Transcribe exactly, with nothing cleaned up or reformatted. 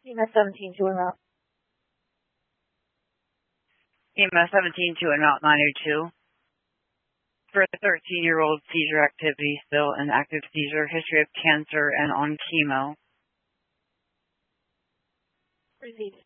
E M S seventeen to en route. E M S seventeen to en route nine oh two. For a thirteen-year-old, seizure activity still, an active seizure, history of cancer, and on chemo. Proceed.